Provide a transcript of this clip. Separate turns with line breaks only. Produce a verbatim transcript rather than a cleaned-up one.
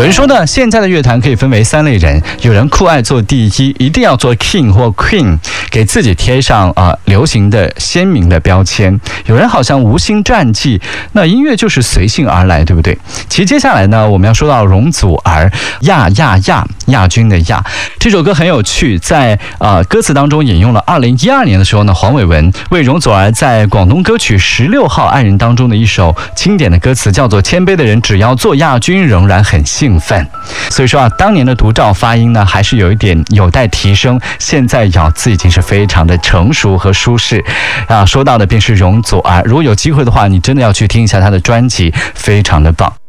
人说呢，现在的乐坛可以分为三类人，有人酷爱做第一，一定要做 king 或 queen， 给自己贴上啊、呃、流行的鲜明的标签。有人好像无心战绩，那音乐就是随性而来，对不对？其实接下来呢，我们要说到容祖儿亚亚亚亚军的亚，这首歌很有趣，在啊、呃、歌词当中引用了二零一二年的时候呢，黄伟文为容祖儿在广东歌曲十六号爱人当中的一首经典的歌词，叫做谦卑的人只要做亚军仍然很兴奋。所以说啊，当年的独照发音呢还是有一点有待提升，现在咬字已经是非常的成熟和舒适啊。说到的便是容祖儿，如果有机会的话，你真的要去听一下她的专辑，非常的棒。